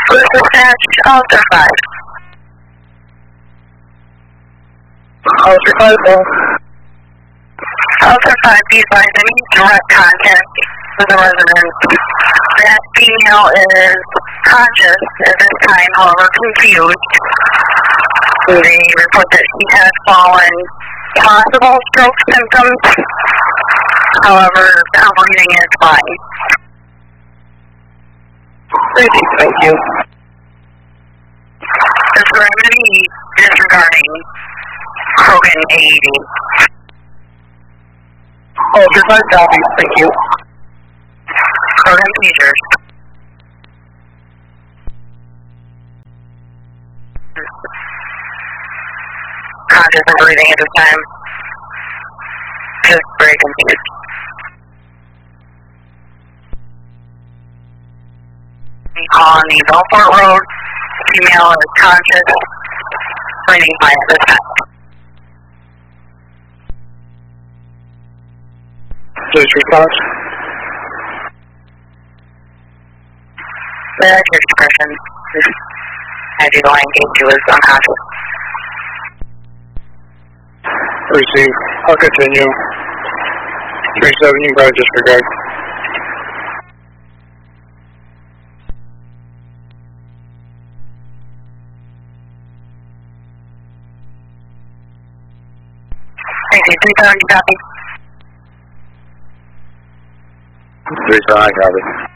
Police dispatch, Officer 5. Officer 5, go. Officer 5, be advised, I need direct contact with the resident. That female is conscious at this time, however confused. They report that she has fallen, possible stroke symptoms, however, breathing is fine. Thank you. This is what I'm going to need disregarding Krogan AED. Officer 5, copy. Thank you. Krogan seizures. Conscious and breathing at this time. Just very confused. On the Belfort Road, female is conscious, breathing fine at this time. Police response. That's your expression. As you go engage, she was unconscious. Receive. I'll continue. 37, you probably disregard. Thank you. 370, copy. 37, I copy.